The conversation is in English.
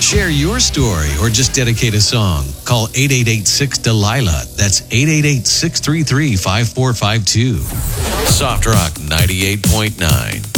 Share your story or just dedicate a song. Call 888-6-DELILA. That's 888-633-5452. Soft Rock 98.9.